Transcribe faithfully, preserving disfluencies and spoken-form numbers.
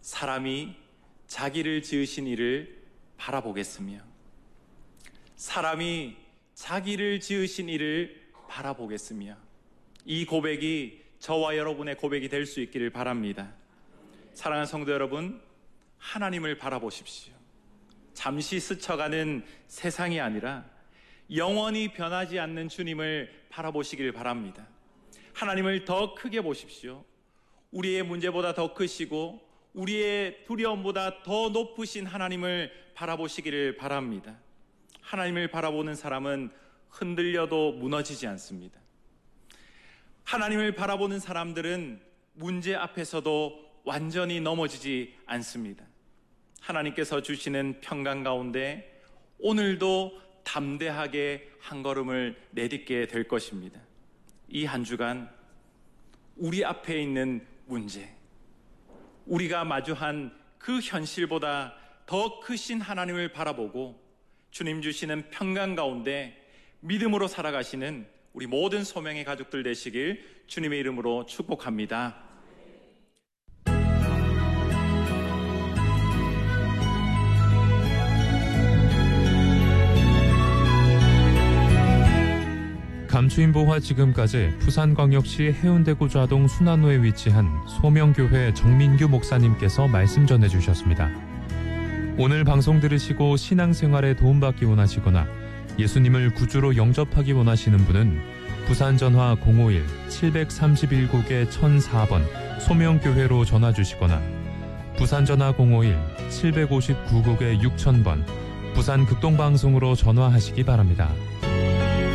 사람이 자기를 지으신 이를 바라보겠으며 사람이 자기를 지으신 이를 바라보겠으며 이 고백이 저와 여러분의 고백이 될 수 있기를 바랍니다. 사랑하는 성도 여러분, 하나님을 바라보십시오. 잠시 스쳐가는 세상이 아니라 영원히 변하지 않는 주님을 바라보시길 바랍니다. 하나님을 더 크게 보십시오. 우리의 문제보다 더 크시고 우리의 두려움보다 더 높으신 하나님을 바라보시기를 바랍니다. 하나님을 바라보는 사람은 흔들려도 무너지지 않습니다. 하나님을 바라보는 사람들은 문제 앞에서도 완전히 넘어지지 않습니다. 하나님께서 주시는 평강 가운데 오늘도 담대하게 한 걸음을 내딛게 될 것입니다. 이 한 주간 우리 앞에 있는 문제, 우리가 마주한 그 현실보다 더 크신 하나님을 바라보고 주님 주시는 평강 가운데 믿음으로 살아가시는 우리 모든 소명의 가족들 되시길 주님의 이름으로 축복합니다. 감추인보와 지금까지 부산광역시 해운대구 좌동 순환로에 위치한 소명교회 정민규 목사님께서 말씀 전해주셨습니다. 오늘 방송 들으시고 신앙생활에 도움받기 원하시거나 예수님을 구주로 영접하기 원하시는 분은 부산 전화 공오일 칠삼일 국에 천사 번 소명교회로 전화 주시거나 부산 전화 공오일 칠오구 국에 육천 번 부산 극동방송으로 전화하시기 바랍니다.